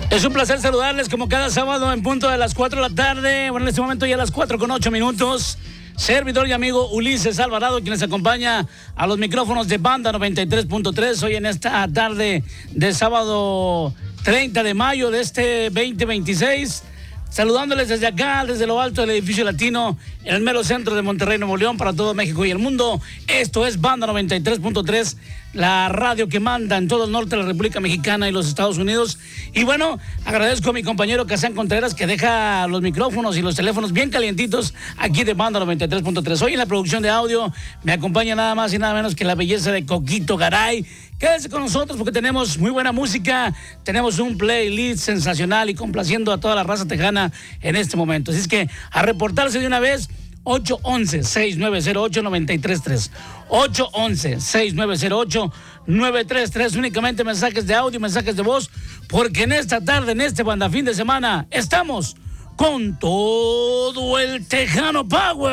Es un placer saludarles como cada sábado en punto de las 4 de la tarde. Bueno, en este momento ya a las 4:08. Servidor y amigo Ulises Alvarado, quien les acompaña a los micrófonos de Banda 93.3. Hoy en esta tarde de sábado 30 de mayo de este 2026. Saludándoles desde acá, desde lo alto del edificio latino, en el mero centro de Monterrey, Nuevo León, para todo México y el mundo. Esto es Banda 93.3, la radio que manda en todo el norte de la República Mexicana y los Estados Unidos. Y bueno, agradezco a mi compañero Casán Contreras, que deja los micrófonos y los teléfonos bien calientitos aquí de Banda 93.3. Hoy en la producción de audio me acompaña nada más y nada menos que la belleza de Coquito Garay. Quédense con nosotros porque tenemos muy buena música, tenemos un playlist sensacional y complaciendo a toda la raza tejana en este momento. Así es que a reportarse de una vez, 811-6908-933. 811-6908-933. Únicamente mensajes de audio, mensajes de voz, porque en esta tarde, en este banda fin de semana, estamos con todo el Tejano Power.